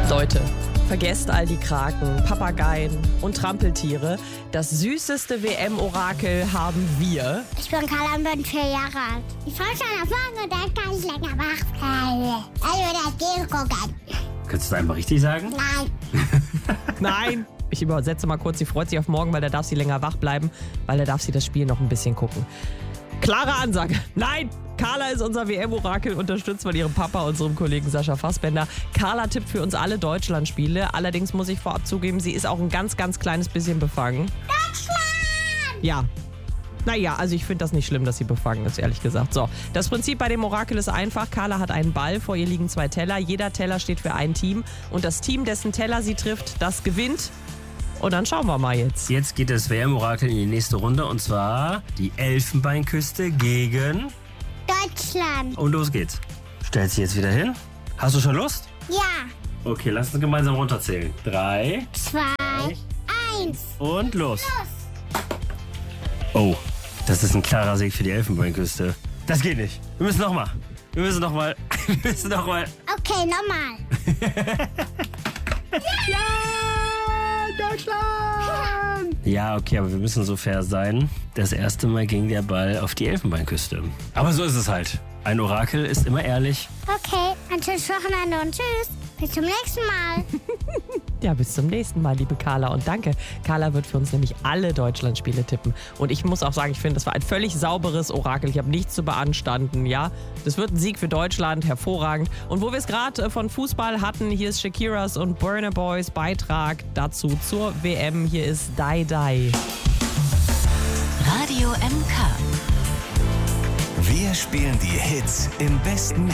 Leute, vergesst all die Kraken, Papageien und Trampeltiere. Das süßeste WM-Orakel haben wir. Ich bin Carla und bin 4 Jahre alt. Ich freue mich schon auf morgen und dann kann ich länger wach bleiben. Also das Game gucken. Kannst du das einmal richtig sagen? Nein. Nein, ich übersetze mal kurz, sie freut sich auf morgen, weil da darf sie länger wach bleiben, weil da darf sie das Spiel noch ein bisschen gucken. Klare Ansage. Nein, Carla ist unser WM-Orakel, unterstützt von ihrem Papa, unserem Kollegen Sascha Fassbender. Carla tippt für uns alle Deutschland-Spiele. Allerdings muss ich vorab zugeben, sie ist auch ein ganz, ganz kleines bisschen befangen. Deutschland! Ja. Naja, also ich finde das nicht schlimm, dass sie befangen ist, ehrlich gesagt. So, das Prinzip bei dem Orakel ist einfach. Carla hat einen Ball, vor ihr liegen 2 Teller. Jeder Teller steht für ein Team. Und das Team, dessen Teller sie trifft, das gewinnt. Und dann schauen wir mal jetzt. Jetzt geht das WM-Orakel in die nächste Runde und zwar die Elfenbeinküste gegen... Deutschland. Und los geht's. Stellt sie jetzt wieder hin? Hast du schon Lust? Ja. Okay, lass uns gemeinsam runterzählen. 3 2, 1. und los. Oh, das ist ein klarer Sieg für die Elfenbeinküste. Das geht nicht. Wir müssen nochmal. Wir müssen nochmal. Okay, nochmal. Deutschland! Ja, okay, aber wir müssen so fair sein. Das erste Mal ging der Ball auf die Elfenbeinküste. Aber so ist es halt. Ein Orakel ist immer ehrlich. Okay, ein schönes Wochenende und tschüss. Bis zum nächsten Mal. Ja, bis zum nächsten Mal, liebe Carla. Und danke. Carla wird für uns nämlich alle Deutschlandspiele tippen. Und ich muss auch sagen, ich finde, das war ein völlig sauberes Orakel. Ich habe nichts zu beanstanden, ja. Das wird ein Sieg für Deutschland, hervorragend. Und wo wir es gerade von Fußball hatten, hier ist Shakiras und Burna Boys Beitrag dazu zur WM. Hier ist Die Die. Radio MK. Wir spielen die Hits im besten